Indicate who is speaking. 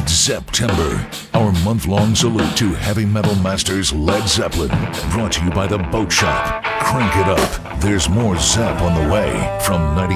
Speaker 1: It's September, our month-long salute to heavy metal masters Led Zeppelin. Brought to you by The Boat Shop. Crank it up. There's more Zepp on the way from 90.